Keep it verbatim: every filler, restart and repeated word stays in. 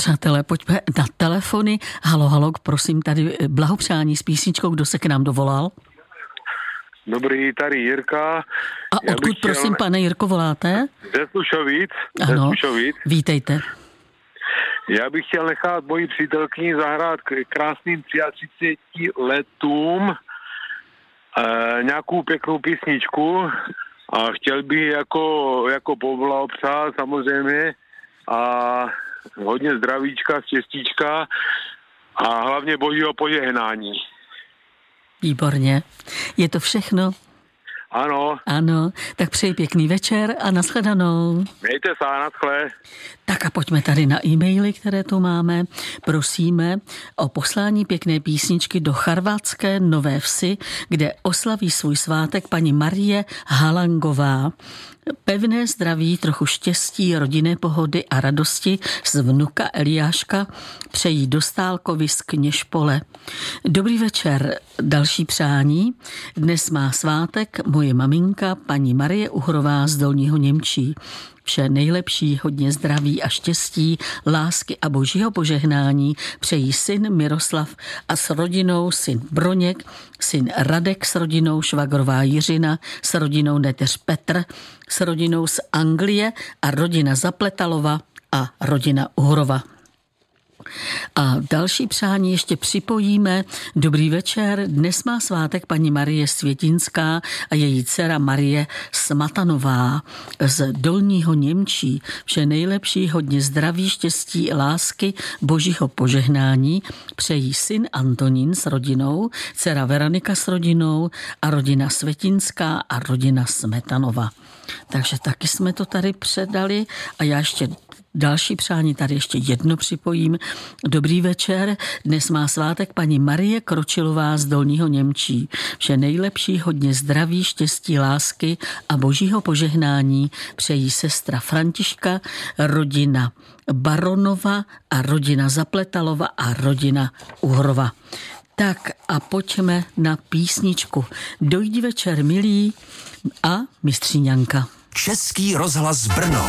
Přátelé, pojďme na telefony. Halo, halo, prosím, tady blahopřání s písničkou, kdo se k nám dovolal? Dobrý, tady Jirka. A Já odkud, chtěl... prosím, pane Jirko, voláte? Ze Slušovic. Ano, ze Slušovic. Vítejte. Já bych chtěl nechat moji přítelkyni zahrát k krásným třiceti třem letům e, nějakou pěknou písničku a chtěl bych jako, jako poblahopřát samozřejmě a hodně zdravíčka, štěstíčka a hlavně božího požehnání. Výborně. Je to všechno? Ano. Ano, tak přeji pěkný večer a nashledanou. Mějte se, naschle. Tak a pojďme tady na e-maily, které tu máme. Prosíme o poslání pěkné písničky do chorvatské Nové Vsi, kde oslaví svůj svátek paní Marie Halangová. Pevné zdraví, trochu štěstí, rodinné pohody a radosti z vnuka Eliáška přejí Dostálkovi z Kněžpole. Dobrý večer, další přání. Dnes má svátek moje maminka, paní Marie Uhrová z Dolního Němčí. Vše nejlepší, hodně zdraví a štěstí, lásky a božího požehnání přejí syn Miroslav a s rodinou syn Broněk, syn Radek s rodinou švagrová Jiřina, s rodinou neteř Petr, s rodinou z Anglie a rodina Zapletalova a rodina Uhrova. A další přání ještě připojíme. Dobrý večer, dnes má svátek paní Marie Světinská a její dcera Marie Smatanová z Dolního Němčí. Vše nejlepší, hodně zdraví, štěstí, lásky, božího požehnání přejí syn Antonín s rodinou, dcera Veronika s rodinou a rodina Světinská a rodina Smetanova. Takže taky jsme to tady předali a já ještě další přání tady ještě jedno připojím. Dobrý večer, dnes má svátek paní Marie Kročilová z Dolního Němčí. Vše nejlepší, hodně zdraví, štěstí, lásky a božího požehnání přejí sestra Františka, rodina Baronova a rodina Zapletalova a rodina Uhrova. Tak a pojďme na písničku. Dojdi večer, milí a mistříňanka. Český rozhlas Brno.